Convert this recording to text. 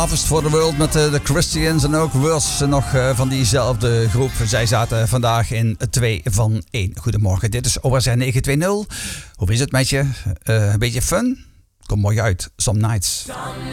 Harvest for the World met de Christians en ook Words nog van diezelfde groep. Zij zaten vandaag in 2 van 1. Goedemorgen, dit is ORZ 920. Hoe is het met je? Een beetje fun? Kom mooi uit, Some Nights.